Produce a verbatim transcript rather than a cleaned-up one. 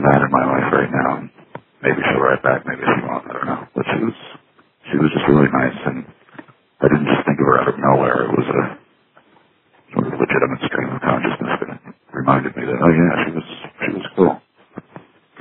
that in my life right now. And maybe she'll write back, maybe she won't, I don't know. But she was, she was just really nice, and I didn't just think of her out of nowhere. It was a sort of legitimate stream of consciousness that reminded me that, oh yeah, she was